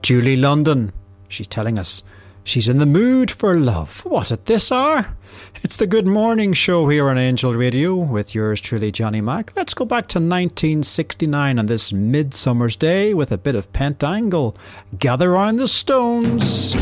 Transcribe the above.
Julie London. She's telling us she's in the mood for love. What, at this hour? It's the Good Morning Show here on Angel Radio with yours truly, Johnny Mac. Let's go back to 1969 on this midsummer's day with a bit of Pentangle. Gather Round the Stones.